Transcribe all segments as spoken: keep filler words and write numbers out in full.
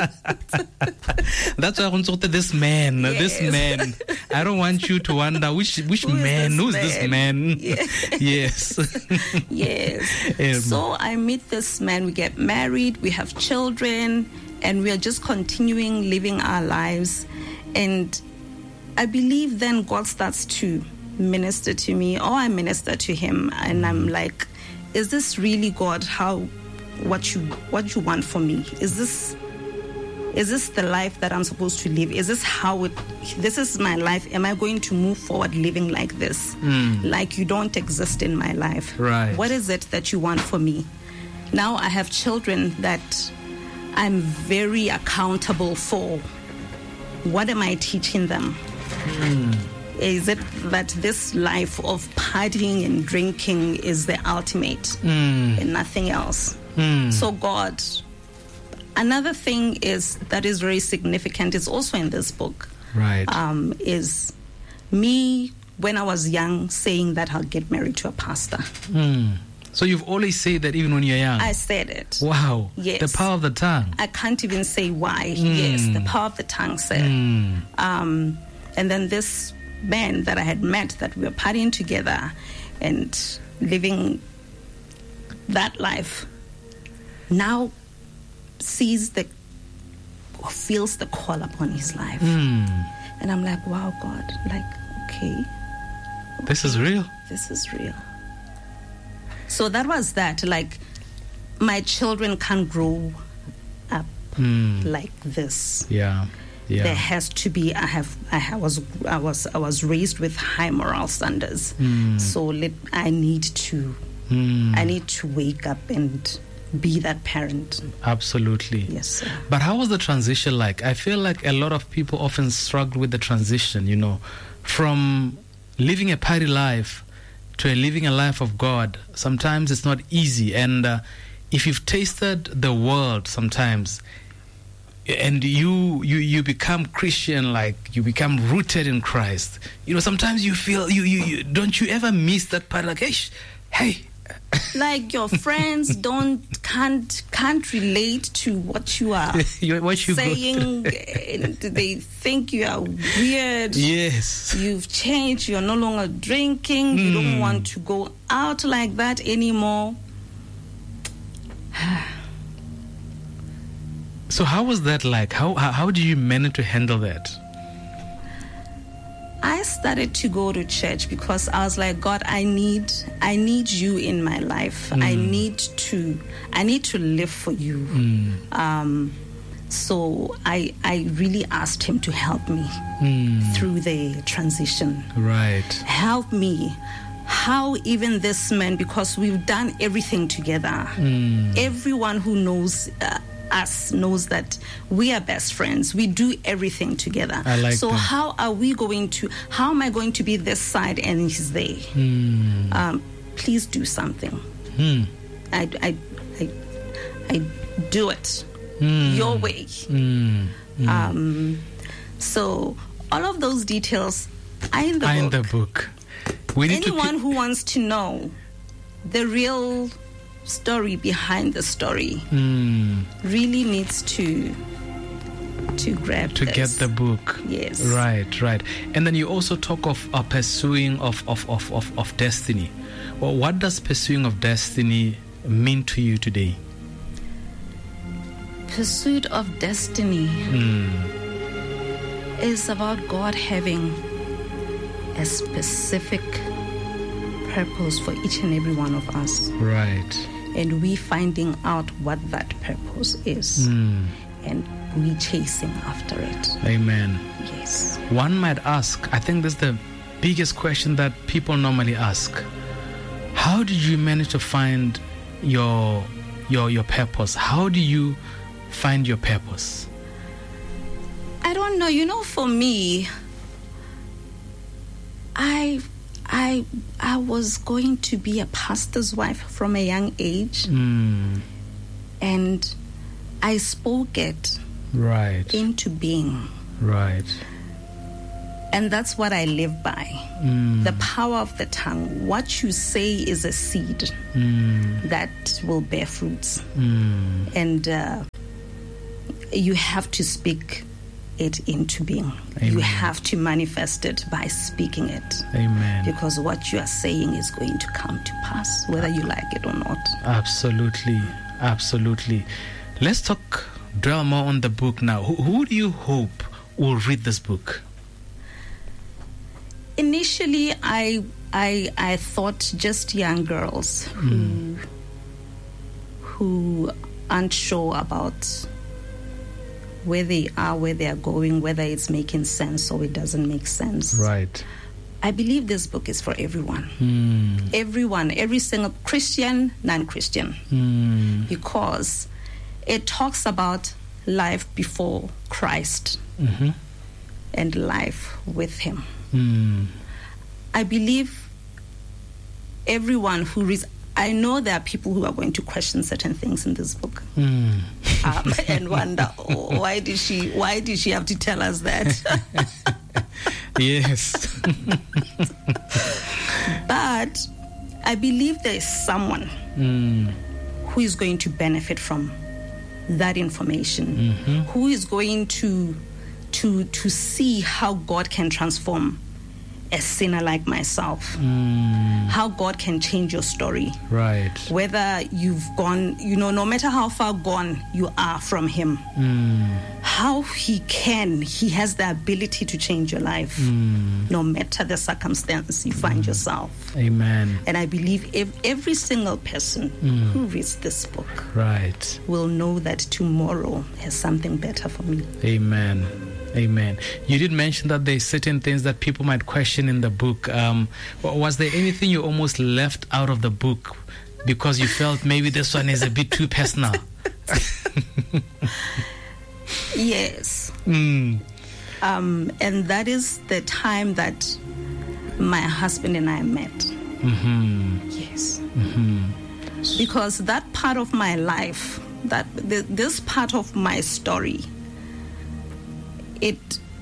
That's why I want to talk to this man. Yes. This man. I don't want you to wonder which which Who is man. this Who's man? this man? Yeah. Yes. Yes. Um, So I meet this man, we get married, we have children, and we are just continuing living our lives. And I believe then God starts to minister to me, or I minister to him, and I'm like, is this really God? How, what you, what you want for me? Is this, is this the life that I'm supposed to live? Is this how it, this is my life? Am I going to move forward living like this? Mm. Like you don't exist in my life. Right. What is it that you want for me? Now I have children that I'm very accountable for. What am I teaching them? Mm. Is it that this life of partying and drinking is the ultimate Mm. and nothing else? Mm. So God, another thing is that is very significant, is also in this book, Right. um, is me when I was young saying that I'll get married to a pastor. Mm. So you've always said that even when you're young? I said it. Wow. Yes. The power of the tongue. I can't even say why. Mm. Yes, the power of the tongue said. Mm. Um, and then this man that I had met, that we were partying together and living that life, now sees the, or feels the call upon his life. Mm. And I'm like, wow, God, like, okay. This is real. This is real. So that was that. Like, my children can't grow up Mm. like this. Yeah. Yeah. There has to be. I have. I ha- was. I was. I was raised with high moral standards. Mm. So let, I need to. Mm. I need to wake up and be that parent. Absolutely. Yes, sir. But how was the transition like? I feel like a lot of people often struggle with the transition, you know, from living a party life to a living a life of God. Sometimes it's not easy. And uh, if you've tasted the world sometimes, and you, you you become Christian, like you become rooted in Christ, you know, sometimes you feel, you, you, you don't you ever miss that part, like, hey, sh- hey, Like your friends don't can't can't relate to what you are You- what you go saying. And they think you are weird. yes. You've changed. You're no longer drinking. You don't Mm. want to go out like that anymore. So how was that like? How, how how did you manage to handle that? I started to go to church because I was like, God, I need I need you in my life. I need to I need to live for you. Mm. Um, so I I really asked him to help me Mm. through the transition. Right. Help me. How even this man, because we've done everything together. Mm. Everyone who knows uh, us knows that we are best friends. We do everything together. I like so that. how are we going to, how am I going to be this side and he's there? Mm. Um, please do something. Mm. I, I, I, I do it Mm. your way. Mm. Mm. Um, so all of those details are in the Are book. in the book. We need Anyone to who wants to know the real story behind the story mm. really needs to to grab to this. get the book. Yes. Right, right. And then you also talk of a pursuing of, of, of, of, of destiny. Well, what does pursuing of destiny mean to you today? Pursuit of destiny Mm. is about God having a specific purpose for each and every one of us, Right. and we finding out what that purpose is, Mm. and we chasing after it. Amen. Yes. One might ask, I think this is the biggest question that people normally ask. How did you manage to find your your your purpose? How do you find your purpose? I don't know. You know, for me, I, I, I was going to be a pastor's wife from a young age, Mm. and I spoke it Right. into being, Right. and that's what I live by. Mm. The power of the tongue. What you say is a seed Mm. that will bear fruits, Mm. and uh, you have to speak it into being. Amen. You have to manifest it by speaking it. Amen. Because what you are saying is going to come to pass, whether you like it or not. Absolutely. Absolutely. Let's talk, dwell more on the book now. Who, who do you hope will read this book? Initially, I I I thought just young girls who Mm. who aren't sure about where they are, where they are going, whether it's making sense or it doesn't make sense. Right. I believe this book is for everyone. Mm. Everyone, every single Christian, non-Christian, Mm. because it talks about life before Christ Mm-hmm. and life with Him. Mm. I believe everyone who reads, I know there are people who are going to question certain things in this book Mm. um, and wonder, oh, why did she? Why did she have to tell us that? Yes. But I believe there is someone Mm. who is going to benefit from that information, Mm-hmm. who is going to to to see how God can transform a sinner like myself, Mm. how God can change your story. Right. Whether you've gone, you know, no matter how far gone you are from Him, Mm. how He can, He has the ability to change your life, Mm. no matter the circumstance you find yourself. Amen. And I believe if every single person Mm. who reads this book Right. will know that tomorrow has something better for me. Amen. Amen. You did mention that there's certain things that people might question in the book. Um, wa- was there anything you almost left out of the book because you felt maybe this one is a bit too personal? Yes. Mm. Um, and that is the time that my husband and I met. Mm-hmm. Yes. Mm-hmm. Because that part of my life, that th- this part of my story, it,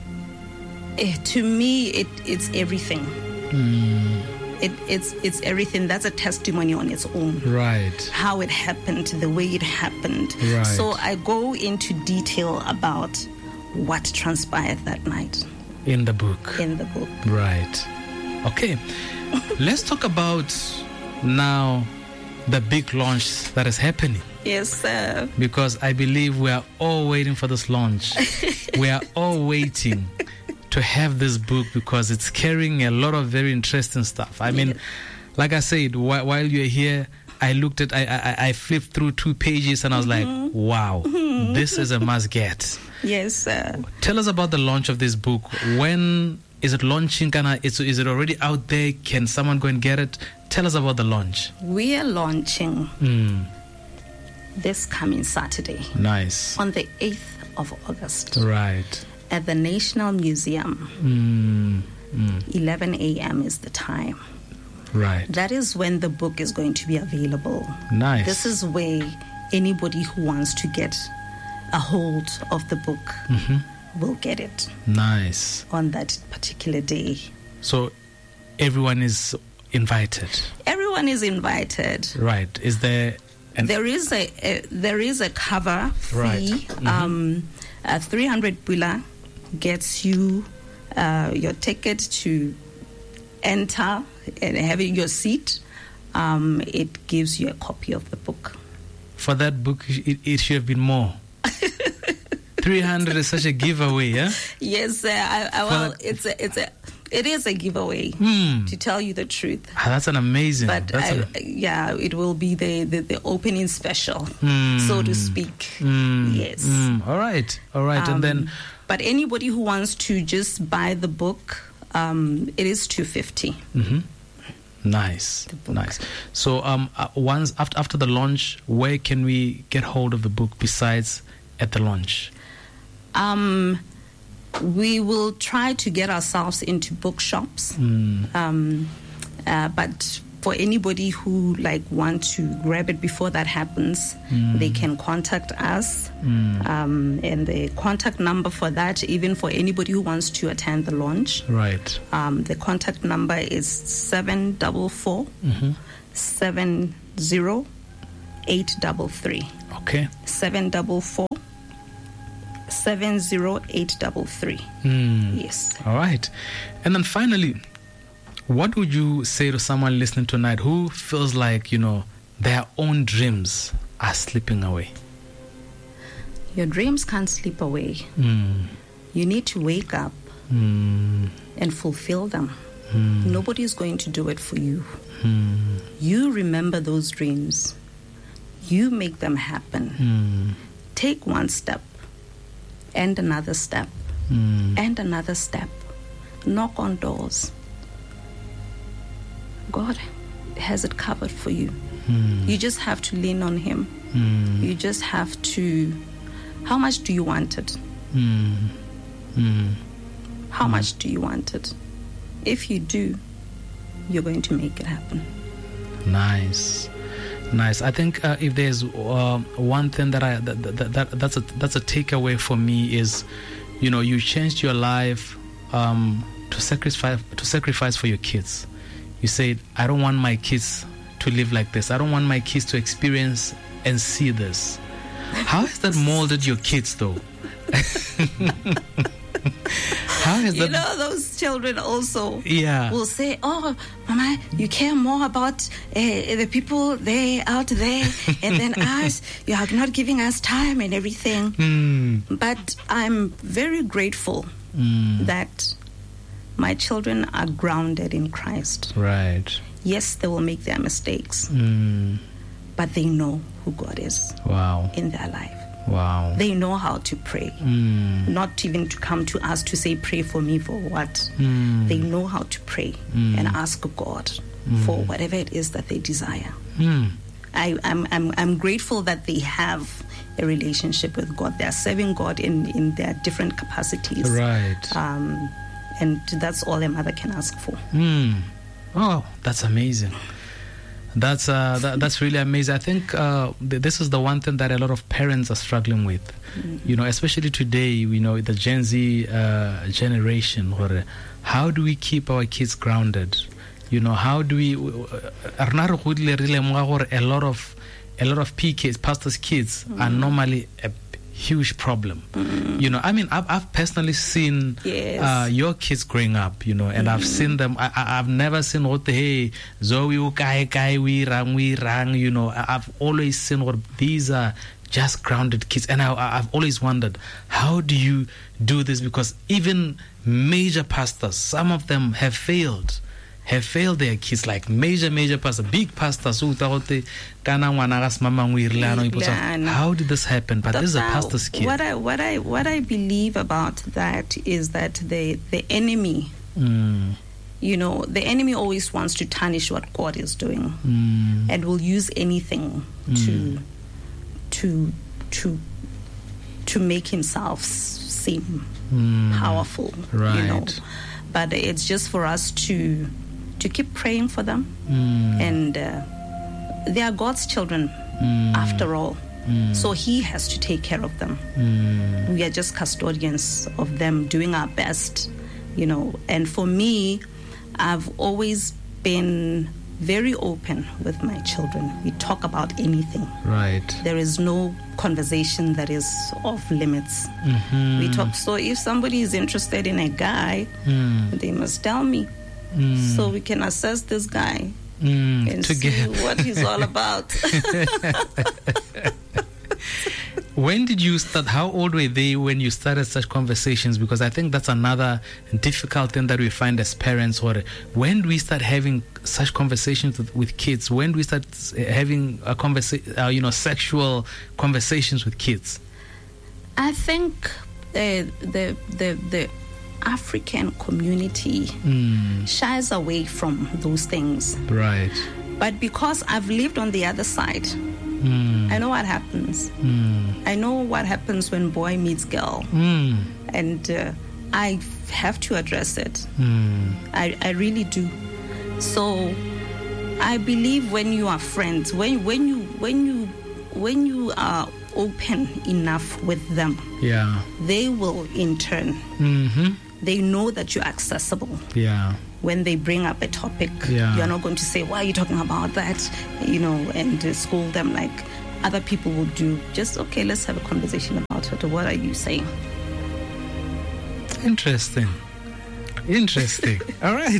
it to me it it's everything. Mm. It, it's it's everything. That's a testimony on its own. Right. How it happened, the way it happened. Right. So I go into detail about what transpired that night In the book. in the book. Right. Okay. Let's talk about now the big launch that is happening. Yes, sir. Because I believe we are all waiting for this launch. We are all waiting to have this book because it's carrying a lot of very interesting stuff. I mean, Yes. like I said, wh- while you're here, I looked at, I, I, I flipped through two pages and I was like, wow, this is a must get. Yes, sir. Tell us about the launch of this book. When is it launching? Can I, is, is it already out there? Can someone go and get it? Tell us about the launch. We are launching Mm, this coming Saturday nice. on the eighth of August Right. at the National Museum. Mm, mm, eleven a.m. is the time. right. That is when the book is going to be available. Nice. This is where anybody who wants to get a hold of the book Mhm. will get it Nice. on that particular day. So everyone is invited. Everyone is invited. Right. Is there an There is a, a there is a cover fee. Right. Mhm. Um, uh, three hundred Bula gets you uh, your ticket to enter and having your seat. Um, it gives you a copy of the book. for that book? It, it should have been more. three hundred is such a giveaway, yeah? Yes, uh, I, I, well, that- it's a, it's a it is a giveaway. Hmm. To tell you the truth. Ah, that's an amazing. But that's I, an, yeah, it will be the, the, the opening special, Hmm. so to speak. Mm, Yes. mm. All right. All right. and then Um, but anybody who wants to just buy the book, um, it is two fifty. mhm. Nice. The book. Nice. So um uh, once after after the launch, where can we get hold of the book besides at the launch? Um, we will try to get ourselves into bookshops. Mm. Um, uh, but for anybody who like want to grab it before that happens, Mm. they can contact us. Mm. Um, and the contact number for that, even for anybody who wants to attend the launch, Right. um, the contact number is seven double four Mm-hmm. seven zero eight double three. Okay. Seven double four seven zero eight three three. Mm. Yes. All right. And then finally, what would you say to someone listening tonight who feels like, you know, their own dreams are slipping away? Your dreams can't slip away. Mm. You need to wake up mm. and fulfill them. Mm. Nobody is going to do it for you. Mm. You remember those dreams. You make them happen. Mm. Take one step and another step mm. and another step. Knock on doors. God has it covered for you. Mm. You just have to lean on Him. Mm. You just have to... How much do you want it? Mm. Mm. How mm. much do you want it? If you do, you're going to make it happen. Nice. Nice. I think uh, if there's uh, one thing that I that, that, that that's a that's a takeaway for me is, you know, you changed your life um, to sacrifice to sacrifice for your kids. You said, I don't want my kids to live like this. I don't want my kids to experience and see this. How has that molded your kids, though? How has you that... know, those children also yeah. will say, oh, Mama, you care more about uh, the people there out there and then us. You are not giving us time and everything. Mm. But I'm very grateful mm. that my children are grounded in Christ. Right. Yes, they will make their mistakes, mm. but they know who God is. Wow. In their life. Wow. They know how to pray. Mm. Not even to come to us to say, pray for me for what. Mm. They know how to pray mm. and ask God mm. for whatever it is that they desire. Mm. I, I'm, I'm, I'm grateful that they have a relationship with God. They're serving God in, in their different capacities. Right. Um, and that's all a mother can ask for. Mm. Oh, that's amazing. That's uh, that, that's really amazing. I think uh, th- this is the one thing that a lot of parents are struggling with. Mm-hmm. You know, especially today, you know, the Gen Z uh, generation. Or how do we keep our kids grounded? You know, how do we? A lot of a lot of P Ks, pastors' kids, mm-hmm. are normally a huge problem. Mm. You know, I mean, I've, I've personally seen yes. uh, your kids growing up, you know, and mm. I've seen them. I, I, I've never seen what the hey, Zoe, kai, kai, we rang, we rang, you know. I've always seen what these are just grounded kids. And I, I've always wondered, how do you do this? Because even major pastors, some of them have failed. have failed their kids, like major, major pastors, big pastors. How did this happen? But this is a pastor's kid. What I, what I, what I believe about that is that the, the enemy, mm. you know, the enemy always wants to tarnish what God is doing, mm. and will use anything mm. to, to, to, to make himself seem mm. powerful. Right. You know, but it's just for us to. to keep praying for them. Mm. And uh, they are God's children, mm. after all. Mm. So he has to take care of them. Mm. We are just custodians of them, doing our best, you know. And for me, I've always been very open with my children. We talk about anything. Right. There is no conversation that is off limits. Mm-hmm. We talk. So if somebody is interested in a guy, mm. they must tell me. Mm. So we can assess this guy mm, and together. see what he's all about. When did you start? How old were they when you started such conversations? Because I think that's another difficult thing that we find as parents. Or when do we start having such conversations with, with kids? When do we start having a conversa- uh, you know, sexual conversations with kids? I think uh, the the the. African community mm. shies away from those things. Right. But because I've lived on the other side, mm. I know what happens. Mm. I know what happens when boy meets girl. Mm. And uh, I have to address it. Mm. I, I really do. So I believe when you are friends, when when you when you when you are open enough with them, yeah, they will in turn. Mm-hmm. They know that you're accessible. Yeah. When they bring up a topic, yeah. you're not going to say, why are you talking about that? You know, and uh, scold them like other people would do. Just, okay, let's have a conversation about Toto, what are you saying? Interesting. Interesting. All right.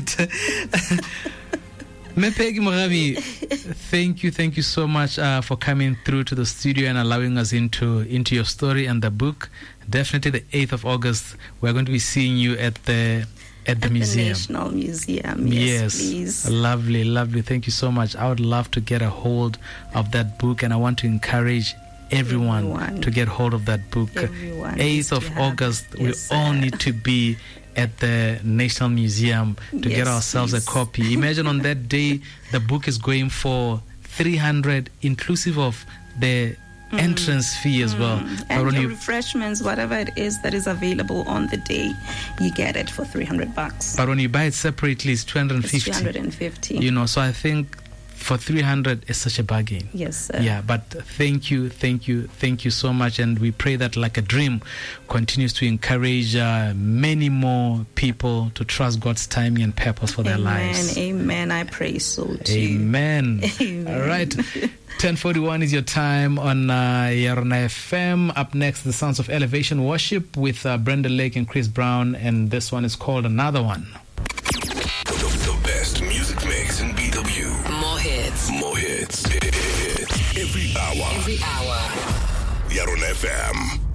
Mepegi Morabi, thank you, thank you so much uh, for coming through to the studio and allowing us into into your story and the book. Definitely the eighth of August, we're going to be seeing you at the at the at museum. The National Museum. Yes, yes, please. Lovely, lovely. Thank you so much. I would love to get a hold of that book, and I want to encourage everyone, everyone. to get hold of that book. Everyone eighth of August, yes, we sir. all need to be at the National Museum to yes, get ourselves please. a copy. Imagine on that day, the book is going for three hundred, inclusive of the mm. entrance fee as mm. well. And only your refreshments, whatever it is that is available on the day, you get it for three hundred bucks. But when you buy it separately, it's two hundred fifty. It's two hundred fifty. You know, so I think for three hundred is such a bargain. Yes, sir. Yeah, but thank you, thank you, thank you so much. And we pray that Like a Dream continues to encourage uh, many more people to trust God's timing and purpose for their Amen, lives. Amen. I pray so too. Amen. Amen. All right. ten forty-one is your time on uh, Yarona F M. Up next, the Sounds of Elevation Worship with uh, Brenda Lake and Chris Brown. And this one is called Another One. The best music mix in B W. More hits. More hits. Hits. Every hour. Every hour. Yarona F M.